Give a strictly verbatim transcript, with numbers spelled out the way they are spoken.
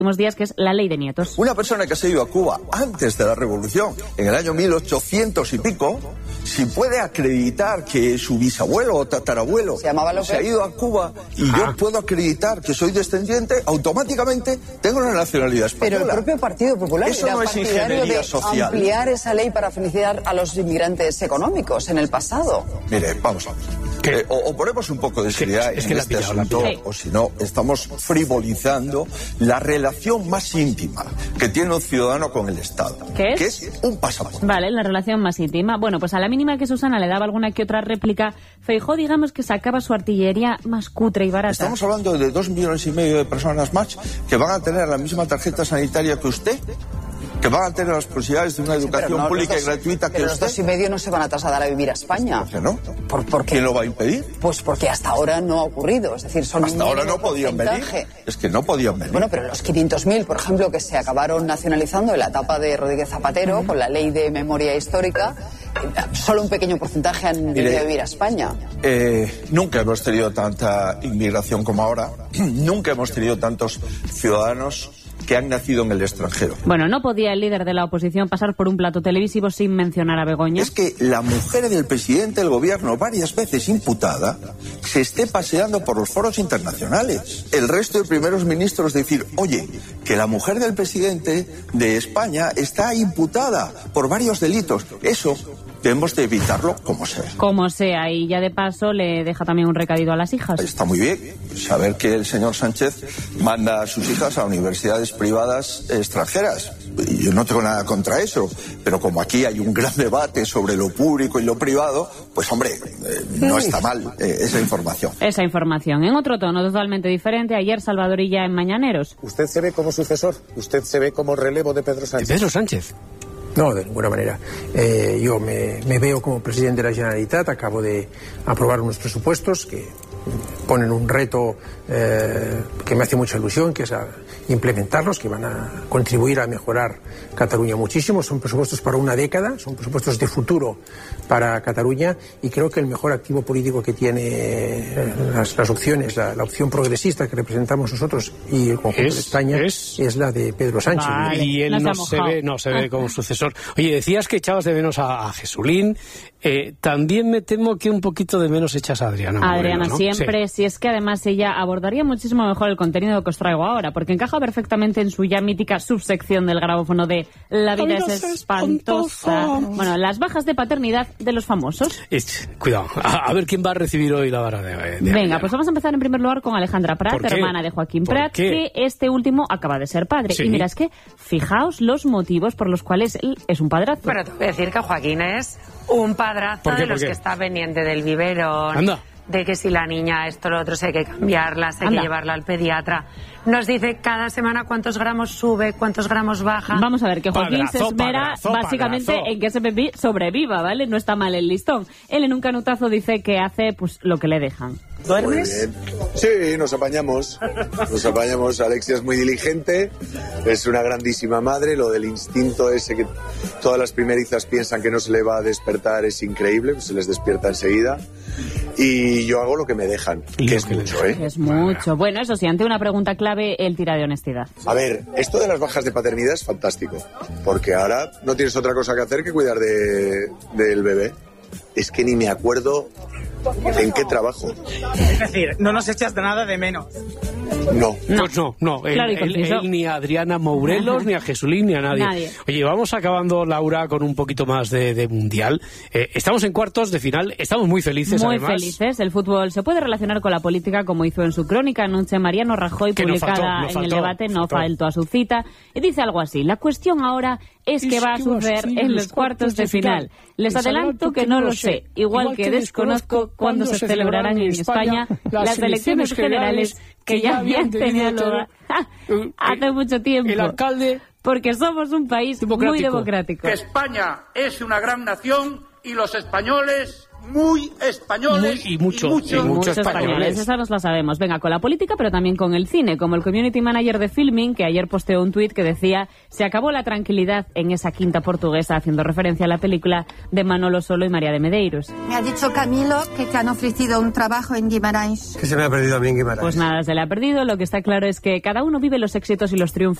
días, que es la ley de nietos. Una persona que se ha ido a Cuba antes de la revolución, en el año mil ochocientos y pico, si puede acreditar que su bisabuelo o tatarabuelo se, se ha ido a Cuba y ah. yo puedo acreditar que soy descendiente, automáticamente tengo la nacionalidad española. Pero el propio Partido Popular Eso era no es partidario ingeniería de social. ampliar esa ley para felicitar a los inmigrantes económicos en el pasado. Mire, vamos a ver. Eh, o, o ponemos un poco de seriedad es en que este pillado, asunto, sí. o si no, estamos frivolizando la relación más íntima que tiene un ciudadano con el Estado. ¿Qué es? Que es un pasaporte. Vale, la relación más íntima. Bueno, pues a la mínima que Susana le daba alguna que otra réplica, Feijóo, digamos que sacaba su artillería más cutre y barata. Estamos hablando de dos millones y medio de personas más que van a tener la misma tarjeta sanitaria que usted, que van a tener las posibilidades de una educación sí, no, pública dos, y gratuita que pero usted. Los dos y medio no se van a trasladar a vivir a España. ¿Por qué no? ¿Por, por qué? ¿Quién lo va a impedir? Pues porque hasta ahora no ha ocurrido. Es decir, son hasta un ahora no podían venir. Es que no podían venir. Bueno, pero los quinientos mil, por ejemplo, que se acabaron nacionalizando en la etapa de Rodríguez Zapatero, uh-huh. con la ley de memoria histórica, solo un pequeño porcentaje han venido a vivir a España. Eh, nunca hemos tenido tanta inmigración como ahora. Nunca hemos tenido tantos ciudadanos que han nacido en el extranjero. Bueno, no podía el líder de la oposición pasar por un plato televisivo sin mencionar a Begoña. Es que la mujer del presidente del gobierno, varias veces imputada, se esté paseando por los foros internacionales. El resto de primeros ministros decir, oye, que la mujer del presidente de España está imputada por varios delitos. Eso debemos de evitarlo como sea. Como sea, y ya de paso le deja también un recadito a las hijas. Está muy bien saber que el señor Sánchez manda a sus hijas a universidades privadas extranjeras. Yo no tengo nada contra eso, pero como aquí hay un gran debate sobre lo público y lo privado, pues hombre, eh, no está mal eh, esa información. Esa información. En otro tono totalmente diferente, ayer Salvadorilla en Mañaneros. ¿Usted se ve como sucesor? ¿Usted se ve como relevo de Pedro Sánchez? ¿De Pedro Sánchez? No, de ninguna manera. Eh, yo me, me veo como presidente de la Generalitat, acabo de aprobar unos presupuestos que ponen un reto eh, que me hace mucha ilusión, que es a implementarlos, que van a contribuir a mejorar Cataluña muchísimo. Son presupuestos para una década, son presupuestos de futuro para Cataluña, y creo que el mejor activo político que tiene eh, las, las opciones, la, la opción progresista que representamos nosotros y el conjunto es, de España es, es la de Pedro Sánchez. Vale, y él no se ve, no se ve como sucesor. Oye, decías que echabas de menos a, a Jesulín. Eh, también me temo que un poquito de menos echas a Adriana Moreno, Adriana, ¿no? siempre, sí. Si es que además ella abordaría muchísimo mejor el contenido que os traigo ahora, porque encaja perfectamente en su ya mítica subsección del grabófono de La vida es espantosa. Bueno, las bajas de paternidad de los famosos. Es, cuidado, a, a ver quién va a recibir hoy la vara de, de Venga, Adriana. Pues vamos a empezar en primer lugar con Alejandra Prat, hermana de Joaquín Prat, que este último acaba de ser padre. Sí. Y mira, es que fijaos los motivos por los cuales él es un padrazo. Bueno, te voy a decir que Joaquín es un padrazo de los que está pendiente del biberón. Anda. De que si la niña esto lo otro, si hay que cambiarla, si hay Anda. que llevarla al pediatra. Nos dice cada semana cuántos gramos sube, cuántos gramos baja. Vamos a ver, que Joaquín Padrazo, se esmera padrazo, básicamente padrazo. en que ese bebé sobreviva, ¿vale? No está mal el listón. Él en un canutazo dice que hace pues lo que le dejan. ¿Duermes? Sí, nos apañamos. Nos apañamos. Alexia es muy diligente, es una grandísima madre. Lo del instinto ese que todas las primerizas piensan que no se le va a despertar es increíble, pues se les despierta enseguida. Y yo hago lo que me dejan, que es mucho, ¿eh? Es mucho. Bueno, eso sí, ante una pregunta clave, él tira de honestidad. A ver, esto de las bajas de paternidad es fantástico, porque ahora no tienes otra cosa que hacer que cuidar de, del bebé. Es que ni me acuerdo en qué trabajo. Es decir, no nos echas de nada de menos. No. No. Pues no, no. Él, Claro y él, conciso. él ni a Adriana Mourelos, ni a Jesulín, ni a nadie. Nadie. Oye, vamos acabando, Laura, con un poquito más de, de mundial. Eh, estamos en cuartos de final, estamos muy felices, Muy además. felices. El fútbol se puede relacionar con la política, como hizo en su crónica anoche Mariano Rajoy, Que no publicada faltó, no en faltó, el debate, no faltó. faltó a su cita, y dice algo así: la cuestión ahora es que va a suceder en los cuartos de final. Les adelanto que no lo sé, igual que desconozco cuándo se celebrarán en España las elecciones generales que ya habían tenido lugar hace mucho tiempo. El alcalde... Porque somos un país democrático. muy democrático. Que España es una gran nación y los españoles muy españoles muy, y mucho, y mucho, y muchos españoles. españoles. Esa nos la sabemos. Venga, con la política, pero también con el cine, como el community manager de Filming, que ayer posteó un tuit que decía: se acabó la tranquilidad en esa quinta portuguesa, haciendo referencia a la película de Manolo Solo y María de Medeiros. Me ha dicho Camilo que te han ofrecido un trabajo en Guimarães. ¿Qué se me ha perdido a mí en Guimarães? Pues nada, se le ha perdido. Lo que está claro es que cada uno vive los éxitos y los triunfos